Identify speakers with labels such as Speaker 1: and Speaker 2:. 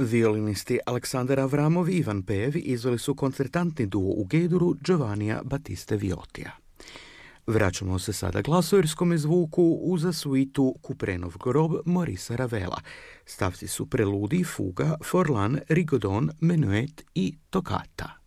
Speaker 1: Violinisti Aleksandar Avramov i Ivan Pejev izveli su koncertantni duo u G-duru Giovannija Battiste Viotija. Vraćamo se sada glasovirskom zvuku uz suitu Kuprenov grob Morisa Ravela. Stavci su preludi, fuga, forlan, rigodon, menuet i tokata.